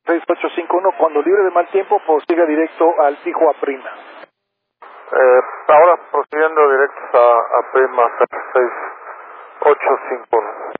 6851. Cuando libre de mal tiempo, prosiga directo al fijo a Prima. Ahora prosiguiendo directos a Prima 6851.